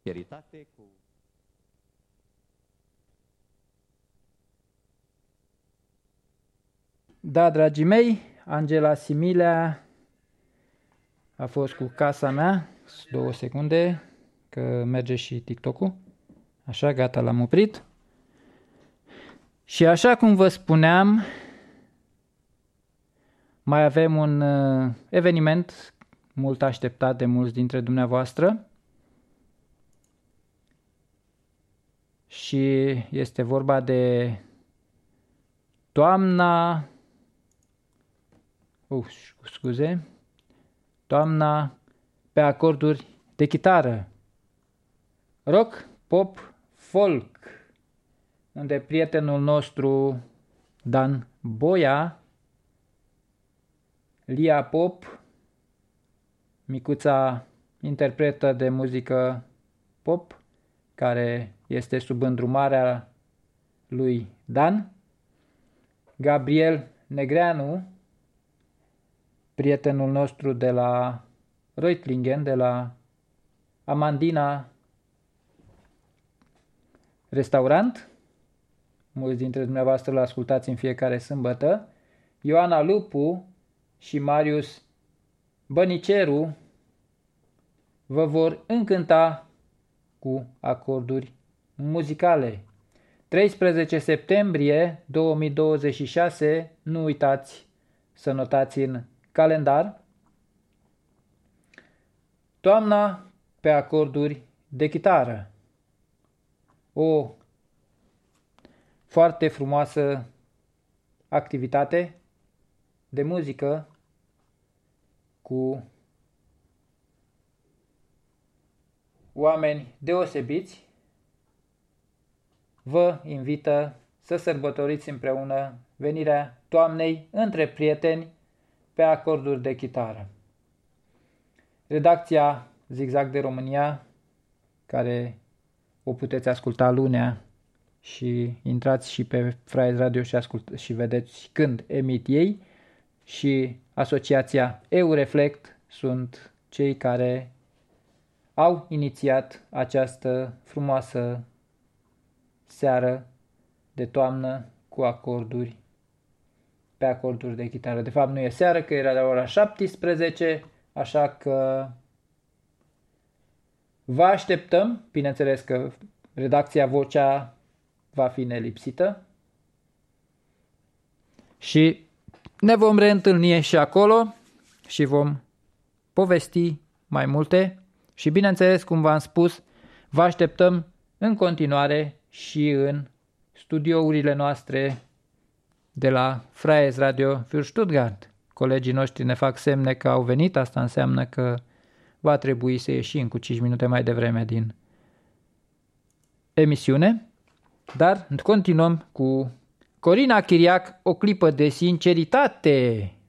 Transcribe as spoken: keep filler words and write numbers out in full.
sinceritate, cu... Da, dragii mei, Angela Similea a fost cu casa mea. Două secunde, că merge și TikTok-ul. Așa, gata, l-am oprit. Și așa cum vă spuneam, mai avem un uh, eveniment mult așteptat de mulți dintre dumneavoastră. Și este vorba de toamna, uh, scuze, toamna pe acorduri de chitară, rock, pop, folk, unde prietenul nostru Dan Boia, Lia Pop, micuța interpretă de muzică pop, care este sub îndrumarea lui Dan, Gabriel Negreanu, prietenul nostru de la Reutlingen, de la Amandina Restaurant, mulți dintre dumneavoastră îl ascultați în fiecare sâmbătă, Ioana Lupu și Marius Băniceru vă vor încânta cu acorduri muzicale. treisprezece septembrie două mii douăzeci și șase, nu uitați să notați în calendar. Toamna pe acorduri de chitară. O foarte frumoasă activitate de muzică cu oameni deosebiți, vă invită să sărbătoriți împreună venirea toamnei între prieteni pe acorduri de chitară. Redacția Zigzag de România, care o puteți asculta lunea și intrați și pe Fraiez Radio și, ascult- și vedeți când emit ei, și asociația Eureflect sunt cei care au inițiat această frumoasă seară de toamnă cu acorduri pe acorduri de chitară. De fapt nu e seară, că era la ora șaptesprezece, așa că vă așteptăm. Bineînțeles că redacția Vocea va fi nelipsită și ne vom reîntâlni și acolo și vom povesti mai multe și, bineînțeles, cum v-am spus, vă așteptăm în continuare și în studiourile noastre de la Fraiez Radio für Stuttgart. Colegii noștri ne fac semne că au venit, asta înseamnă că va trebui să ieșim cu cinci minute mai devreme din emisiune, dar continuăm cu Corina Chiriac, o clipă de sinceritate.